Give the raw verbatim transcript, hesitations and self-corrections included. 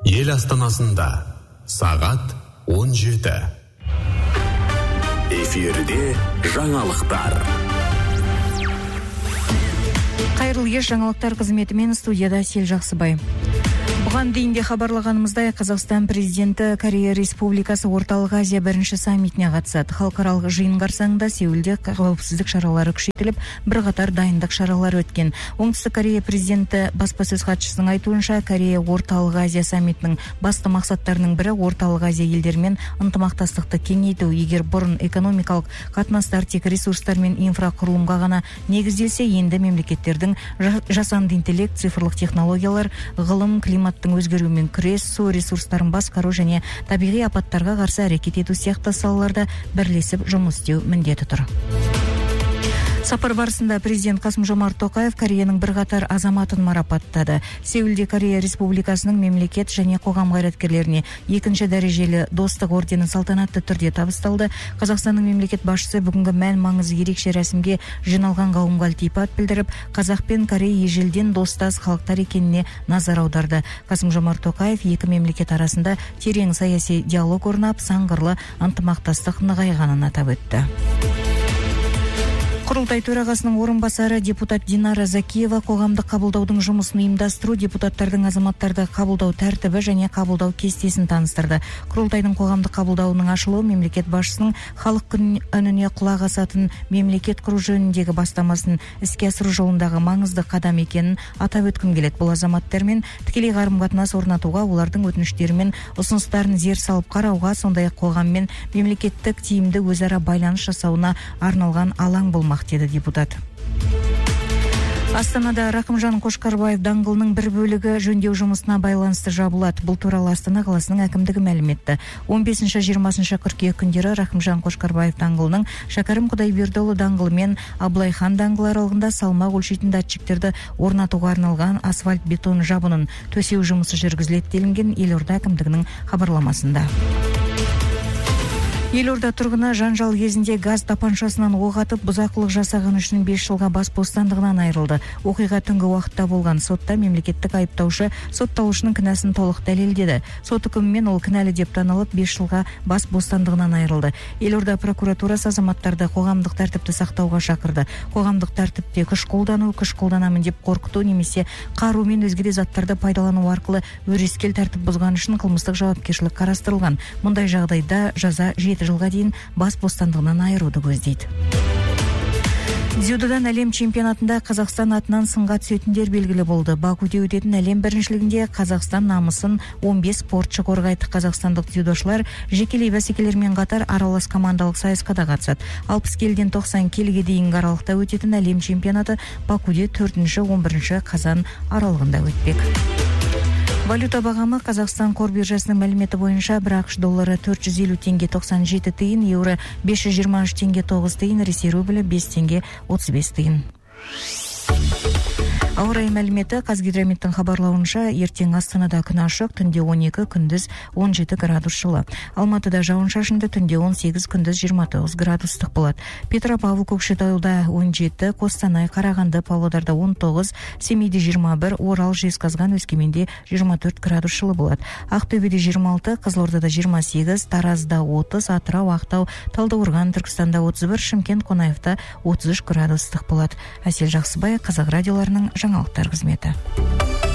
Ел астанасында сағат он жеті. Эфирде жаңалықтар. Қайырлы кеш, жаңалықтар қызметімен студияда Сел Жақсыбай. Бұған дейін де хабарлағанымыздай, Қазақстан президенті Корея Республикасы Орталық Азия бірінші саммитіне қатысады. Халықаралық жиын қарсаңында Сеулде қауіпсіздік шаралары күшейтіліп, бірқатар дайындық шаралары өткен. Оңтүстік Корея президенті баспасөз хатшысының айтуынша, Корея Орталық Азия саммитінің басты мақсаттарының бірі Орталық Азия елдерімен ынтымақтастықты кеңейту. Егер бұрын экономикалық қатынастар тек ресурстар мен инфрақұрылымға ғана негізделсе, енді мемлекеттердің жасанды интеллект, цифрлық технологиялар, ғылым, климаттың өзгеруімен күрес, су ресурстарын басқару және табиғи апаттарға қарсы әрекет ету сияқты салаларда бірлесіп жұмыс істеу міндеті тұр. Сапар барысында президент Қасым-Жомарт Тоқаев Кореяның бірқатар азаматын марапаттады. Сеулде Корея Республикасының мемлекет және қоғам қайраткерлеріне екінші дәрежелі достық ордені салтанатты түрде табысталды. Қазақстанның мемлекет басшысы бүгінгі мән маңызы ерекше рәсімге жиналған қауымға ілтипат білдіріп, Қазақ пен Корея ежелден достас халықтар екеніне назар аударды. Қасым-Жомарт Тоқаев екі мемлекет арасында терең саяси диалог орнап, сан қырлы ынтымақтастық нығайғанын атап өтті. Құрылтай төрағасының орынбасары депутат Динара Закиева қоғамдық қабылдаудың жұмысын ұйымдастыру, депутаттардың азаматтарды қабылдау тәртібі және қабылдау кестесін таныстырды. Құрылтайдың қоғамдық қабылдауының ашылуы мемлекет басшысының халық үніне құлақ асатын мемлекет құру жөніндегі бастамасын іске асыру жолындағы маңызды қадам екенін атап өткім келеді. Бұл азаматтармен тікелей қарым-қатынас орнатуға, олардың өтініштері мен ұсыныстарын зер салып қарауға, сондай-ақ қоғаммен мемлекеттік тиімді өзара байланыс жасауына арналған алаң болмақ, деді депутат. Астанада Рақымжан Қошқарбаев даңғылының бір бөлігі жөндеу жұмысына байланысты жабылады. Бұл туралы Астана қаласының әкімдігі мәлім етті. он бесінші жиырмасыншы қыркүйек күндері Рақымжан Қошқарбаев даңғылының Шәкәрім Құдайбердіұлы даңғылы мен Абылайхан даңғылы аралығында салмақ өлшейтін датчиктерді орнатуға арналған асфальт бетон жабынын төсеу жұмысы жүргізіледі делінген елорда әкімдігінің хабарламасында. Елорда тұрғыны жанжал кезінде газ тапаншасынан оқ атып, бұзақылық жасаған үшін бес жылға бас бостандығынан айырылды. Оқиға түнгі уақытта болған. Сотта мемлекеттік айыптаушы сотталушының кінәсін толық дәлелдеді. Сот үкімімен ол кінәлі деп танылып, бес жылға бас бостандығынан айырылды. Елорда прокуратурасы азаматтарды қоғамдық тәртіпті сақтауға шақырды. Қоғамдық тәртіпте күш қолдану, күш қолданамын деп қорқыту немесе қару мен өзге де заттарды пайдалану арқылы өрескел тәртіп бұзған үшін қылмыстық жауапкершілік қарастырылған. Мұндай жағдайда жаза жеті жылға дейін бас бостандығынан айыруды көздейді. Дзюдодан әлем чемпионатында Қазақстан атынан сынға түсетіндер белгілі болды. Бакуде өтетін әлем біріншілігінде Қазақстан намысын он бес спортшы қорғайды. Қазақстандық дзюдошылар жекелей бәсекелермен қатар аралас командалық сайысқа да қатысады. алпыс келіден тоқсан келіге дейінгі аралықта өтетін әлем чемпионаты Бакуде төртінші он бірінші қазан аралығында өтпек. Валюта бағамы Қазақстан қор биржасының мәліметі бойынша бір ақш доллары төрт жүз елу теңге тоқсан жеті тиын, еуро бес жүз жиырма үш теңге тоғыз тиын, Ресей рублі бес теңге отыз бес тиын. Ауа райы мәліметі Қазгидрометтің хабарлауынша, ертең Астанада күн ашық, түнде он екі, күндіз он жеті градус жылы. Алматыда жауын-шашынды, түнде он сегіз, күндіз жиырма тоғыз градустық болады. Петропавл, Көкшетауда он жеті, Қостанай, Қарағанды, Павлодарда он тоғыз, Семейде жиырма бір, Орал, Жезқазған, Өскеменде жиырма төрт градус жылы болады. Ақтөбеде жиырма алты, Қызылордада жиырма сегіз, Таразда отыз, Атырау, Ақтау, Талдықорған, Түркістанда отыз бір, Шымкент, Қонаевта отыз үш градустық болады. Әсел Жақсыбай, Қазақ радиоларының жаңалықтар қызметі.